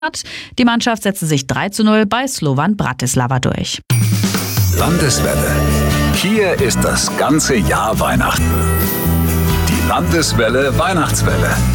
Die Mannschaft setzte sich 3:0 bei Slovan Bratislava durch. Landeswelle. Hier ist das ganze Jahr Weihnachten. Die Landeswelle Weihnachtswelle.